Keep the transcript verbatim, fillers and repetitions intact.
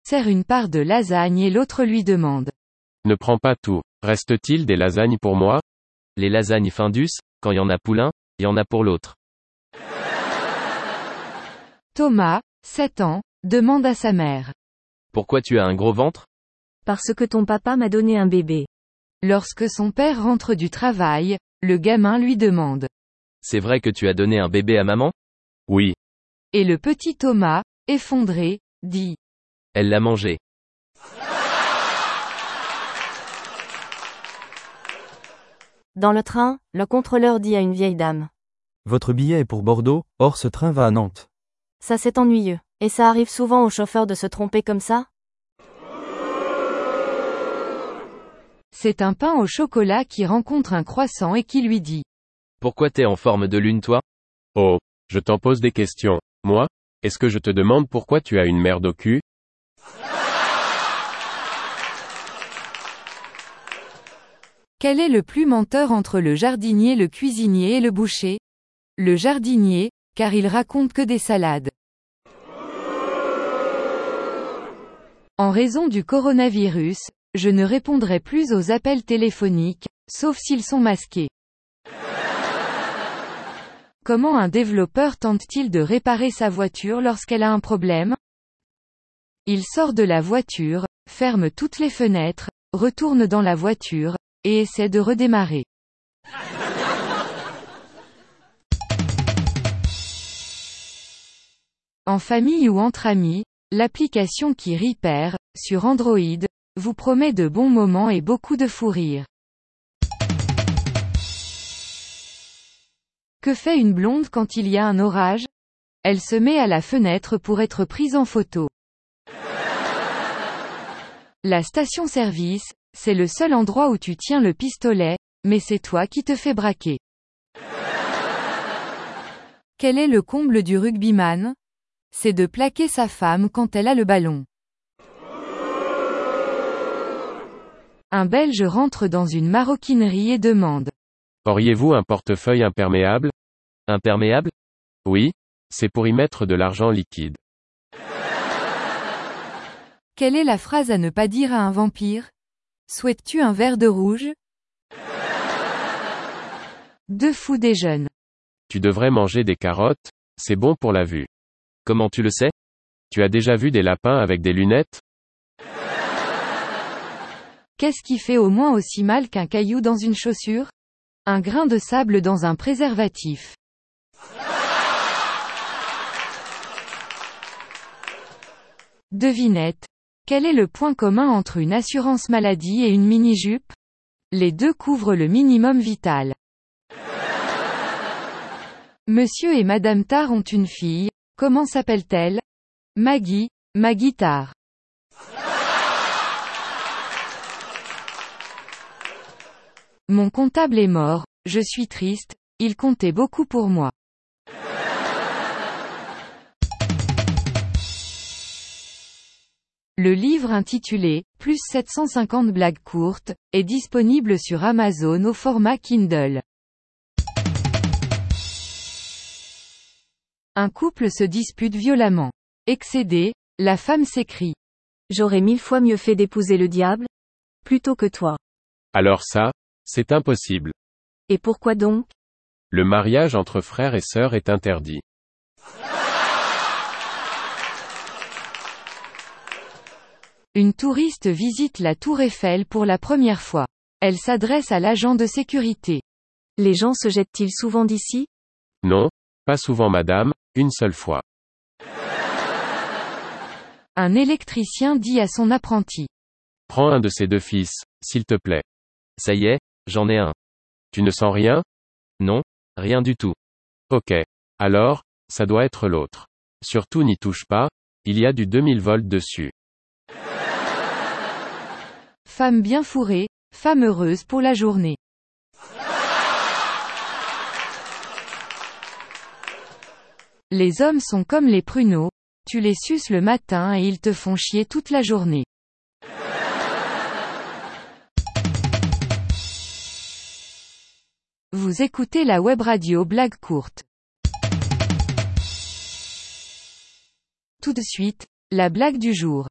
sert une part de lasagne et l'autre lui demande. Ne prends pas tout. Reste-t-il des lasagnes pour moi? Les lasagnes Findus, quand y en a pour l'un, y en a pour l'autre. Thomas, sept ans, demande à sa mère. Pourquoi tu as un gros ventre? Parce que ton papa m'a donné un bébé. Lorsque son père rentre du travail, le gamin lui demande. C'est vrai que tu as donné un bébé à maman? Oui. Et le petit Thomas, effondré, dit. Elle l'a mangé. Dans le train, le contrôleur dit à une vieille dame. Votre billet est pour Bordeaux, or ce train va à Nantes. Ça c'est ennuyeux. Et ça arrive souvent aux chauffeurs de se tromper comme ça? C'est un pain au chocolat qui rencontre un croissant et qui lui dit. Pourquoi t'es en forme de lune toi? Oh, je t'en pose des questions. Moi? Est-ce que je te demande pourquoi tu as une merde au cul? Quel est le plus menteur entre le jardinier, le cuisinier et le boucher? Le jardinier, car il raconte que des salades. En raison du coronavirus, je ne répondrai plus aux appels téléphoniques, sauf s'ils sont masqués. Comment un développeur tente-t-il de réparer sa voiture lorsqu'elle a un problème? Il sort de la voiture, ferme toutes les fenêtres, retourne dans la voiture, et essaie de redémarrer. En famille ou entre amis, l'application qui Repair, sur Android, vous promet de bons moments et beaucoup de fou rire. Que fait une blonde quand il y a un orage? Elle se met à la fenêtre pour être prise en photo. La station-service, c'est le seul endroit où tu tiens le pistolet, mais c'est toi qui te fais braquer. Quel est le comble du rugbyman? C'est de plaquer sa femme quand elle a le ballon. Un Belge rentre dans une maroquinerie et demande. Auriez-vous un portefeuille imperméable? Imperméable? Oui. C'est pour y mettre de l'argent liquide. Quelle est la phrase à ne pas dire à un vampire? Souhaites-tu un verre de rouge? Deux fous déjeunent. Tu devrais manger des carottes, c'est bon pour la vue. Comment tu le sais? Tu as déjà vu des lapins avec des lunettes? Qu'est-ce qui fait au moins aussi mal qu'un caillou dans une chaussure? Un grain de sable dans un préservatif. Devinette. Quel est le point commun entre une assurance maladie et une mini-jupe? Les deux couvrent le minimum vital. Monsieur et Madame Tar ont une fille, comment s'appelle-t-elle? Maggie, Maggie Tar. Mon comptable est mort, je suis triste, il comptait beaucoup pour moi. Le livre intitulé « Plus sept cent cinquante blagues courtes » est disponible sur Amazon au format Kindle. Un couple se dispute violemment. Excédée, la femme s'écrie. J'aurais mille fois mieux fait d'épouser le diable, plutôt que toi. Alors ça, c'est impossible. Et pourquoi donc? Le mariage entre frères et sœurs est interdit. Une touriste visite la tour Eiffel pour la première fois. Elle s'adresse à l'agent de sécurité. Les gens se jettent-ils souvent d'ici? Non, pas souvent madame, une seule fois. Un électricien dit à son apprenti. Prends un de ces deux fils, s'il te plaît. Ça y est, j'en ai un. Tu ne sens rien? Non, rien du tout. Ok. Alors, ça doit être l'autre. Surtout n'y touche pas, il y a du deux mille volts dessus. Femme bien fourrée, femme heureuse pour la journée. Les hommes sont comme les pruneaux, tu les suces le matin et ils te font chier toute la journée. Vous écoutez la web radio Blague courte. Tout de suite, la blague du jour.